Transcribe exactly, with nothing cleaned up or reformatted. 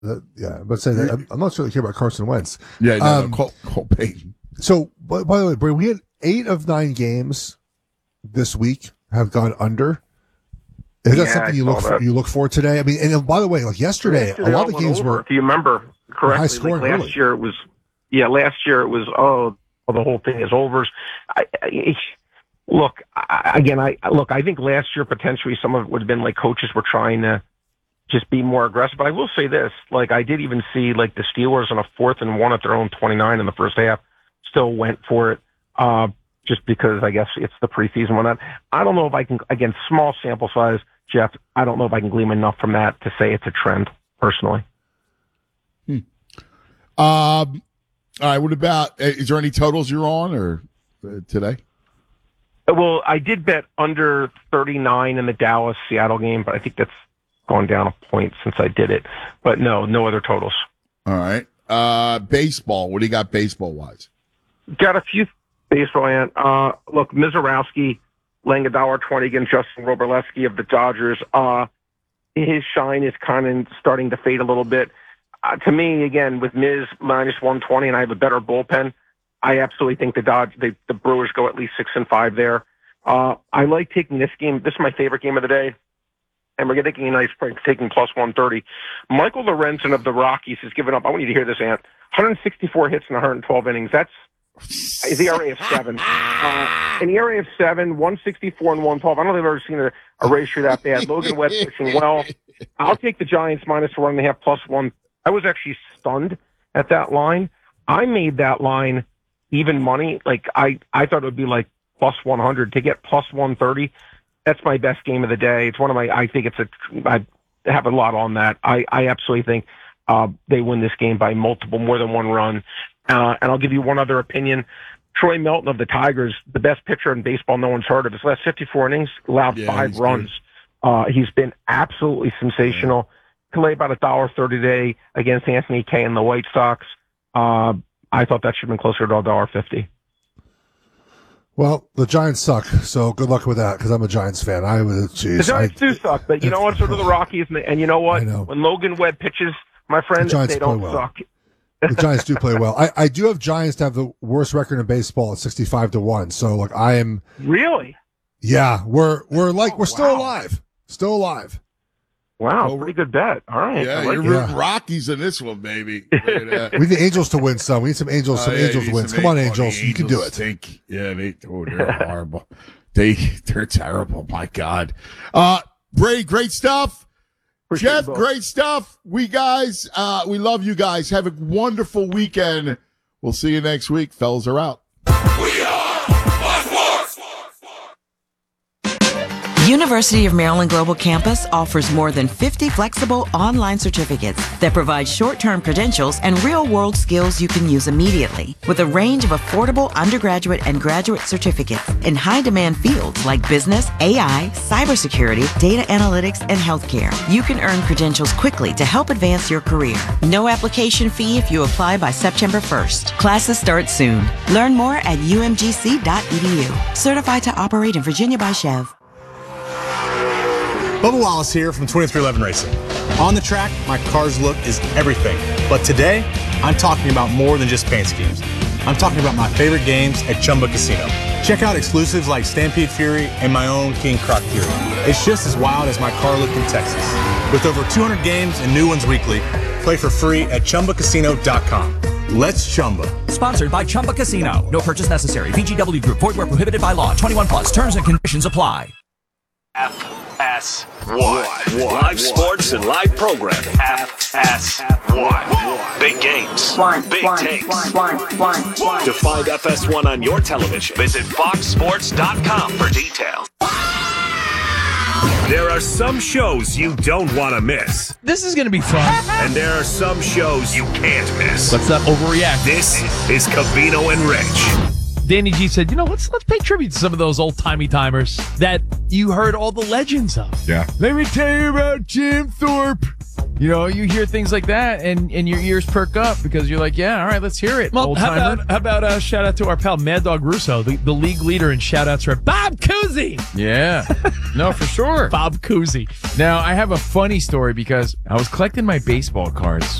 Uh, yeah, but say that I'm, I'm not sure they care about Carson Wentz. Yeah, no, um, no, Cole, Cole Payton. So, by, by the way, Brady, we had eight of nine games this week have gone under. Is that Yeah, something you I look saw for, that. you look for today? I mean, and by the way, like yesterday, Yesterday a lot of all the games went over. were If you remember high correctly, scoring like last early. year it was. Yeah, last year it was. Oh, the whole thing is over. I, I, look I, again. I look. I think last year potentially some of it would have been like coaches were trying to just be more aggressive. But I will say this: like I did even see like the Steelers on a fourth and one at their own twenty-nine in the first half, still went for it. Uh, just because I guess it's the preseason and whatnot. I don't know if I can. Again, small sample size, Jeff. I don't know if I can glean enough from that to say it's a trend personally. Hmm. Um. All right. What about? Is there any totals you're on or uh, today? Well, I did bet under thirty-nine in the Dallas Seattle game, but I think that's gone down a point since I did it. But no, no other totals. All right. Uh, baseball. What do you got baseball wise? Got a few baseball. And uh, look, Mizorowski laying a dollar twenty against Justin Roberleski of the Dodgers. Uh, his shine is kind of starting to fade a little bit. Uh, to me, again, with Miz minus one twenty, and I have a better bullpen, I absolutely think the Dodge, the, the Brewers go at least six and five there. Uh, I like taking this game. This is my favorite game of the day, and we're taking a nice break, taking plus one thirty. Michael Lorenzen of the Rockies has given up. I want you to hear this, Ant. one hundred sixty-four hits in one hundred twelve innings. That's his E R A of seven. Uh, an E R A of seven, one sixty-four and one twelve. I don't think I've ever seen a, a ratio that bad. Logan Webb pitching well. I'll take the Giants minus one and a half plus one. I was actually stunned at that line. I made that line even money. Like I, I thought it would be like plus one hundred to get plus one thirty. That's my best game of the day. It's one of my, I think it's a, I have a lot on that. I, I absolutely think uh, they win this game by multiple, more than one run. Uh, and I'll give you one other opinion. Troy Melton of the Tigers, the best pitcher in baseball no one's heard of. His last fifty-four innings, allowed Yeah, five he's runs. Uh, he's been absolutely sensational. Can lay about a dollar thirty today against Anthony Kay and the White Sox. Uh, I thought that should have been closer to a dollar fifty. Well, the Giants suck, so good luck with that because I'm a Giants fan. I was, geez, The Giants I, do suck, but you know what? So do the Rockies, and, and you know what? I know. When Logan Webb pitches, my friend, The Giants they don't play well. suck. The Giants do play well. I, I do have Giants to have the worst record in baseball at sixty-five to one. So, like, I am. Really? Yeah, we're we're like Oh, we're still wow. alive, still alive. Wow, Well, pretty good bet. All right. Yeah, I like you're it. rooting Yeah. Rockies in this one, baby. Look at that. We need the Angels to win some. We need some Angels, some Oh, yeah, Angels you need wins. some Come on, Angels. Angels, The you can do Angels it. Stink. Yeah, they, oh, they're horrible. They, they're terrible. My God. Uh, Brady, great stuff. Appreciate Jeff, you both. great stuff. We guys, uh, we love you guys. Have a wonderful weekend. We'll see you next week. Fellas are out. We are Fox Sports. University of Maryland Global Campus offers more than fifty flexible online certificates that provide short-term credentials and real-world skills you can use immediately. With a range of affordable undergraduate and graduate certificates in high-demand fields like business, A I, cybersecurity, data analytics, and healthcare, you can earn credentials quickly to help advance your career. No application fee if you apply by September first. Classes start soon. Learn more at u m g c dot e d u. Certified to operate in Virginia by Chev. Bubba Wallace here from twenty-three eleven Racing. On the track, my car's look is everything. But today, I'm talking about more than just paint schemes. I'm talking about my favorite games at Chumba Casino. Check out exclusives like Stampede Fury and my own King Croc Fury. It's just as wild as my car look in Texas. With over two hundred games and new ones weekly, play for free at chumba casino dot com. Let's Chumba. Sponsored by Chumba Casino. No purchase necessary. V G W Group. Void where prohibited by law. twenty-one plus. Terms and conditions apply. F S one. Live sports and live programming. F S one. Big games. One, Big one, takes. one, one, one, one. To find F S one on your television, visit fox sports dot com for details. There are some shows you don't want to miss. This is going to be fun. And there are some shows you can't miss. Let's not overreact. This is Covino and Rich. Danny G said, you know, let's let's pay tribute to some of those old-timey timers that you heard all the legends of. Yeah. Let me tell you about Jim Thorpe. You know, you hear things like that, and, and your ears perk up because you're like, yeah, all right, let's hear it. Well, how old-timer. about, how about uh, shout out to our pal Mad Dog Russo, the, the league leader in shout outs for Bob Cousy. Yeah. No, for sure. Bob Cousy. Now, I have a funny story because I was collecting my baseball cards